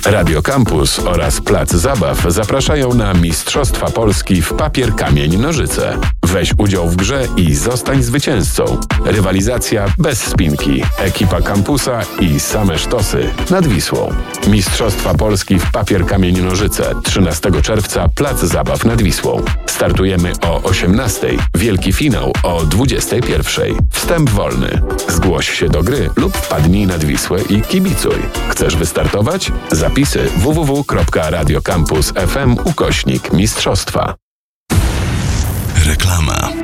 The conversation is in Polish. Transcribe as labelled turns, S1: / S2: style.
S1: Radio Campus oraz Plac Zabaw zapraszają na Mistrzostwa Polski w papier, kamień, nożyce. Weź udział w grze i zostań zwycięzcą. Rywalizacja bez spinki. Ekipa kampusa i same sztosy nad Wisłą. Mistrzostwa Polski w papier, kamień, nożyce. 13 czerwca Plac Zabaw nad Wisłą. Startujemy o 18:00. Wielki finał o 21:00. Wstęp wolny. Zgłoś się do gry lub wpadnij nad Wisłę i kibicuj. Chcesz wystartować? Zapisy www.radiocampus.fm/mistrzostwa.
S2: Reklama.